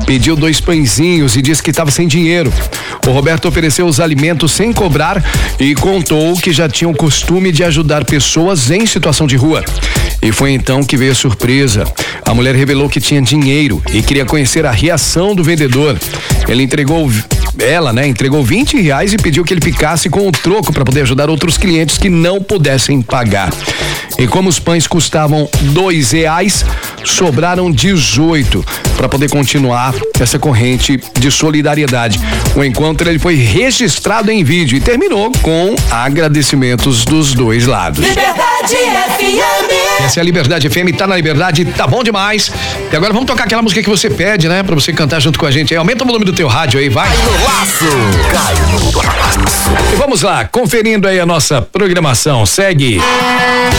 pediu 2 pãezinhos e disse que estava sem dinheiro. O Roberto ofereceu os alimentos sem cobrar e contou que já tinha o costume de ajudar pessoas em situação de rua. E foi então que veio a surpresa. A mulher revelou que tinha dinheiro e queria conhecer a reação do vendedor. Ela entregou R$20 e pediu que ele ficasse com o troco para poder ajudar outros clientes que não pudessem pagar. E como os pães custavam R$2, sobraram 18 para poder continuar essa corrente de solidariedade. O encontro ele foi registrado em vídeo e terminou com agradecimentos dos dois lados. Liberdade FM. Essa é a Liberdade FM, tá na Liberdade, tá bom demais. E agora vamos tocar aquela música que você pede, né? Pra você cantar junto com a gente aí. Aumenta o volume do teu rádio aí, vai. Cai no laço. E vamos lá, conferindo aí a nossa programação. Segue.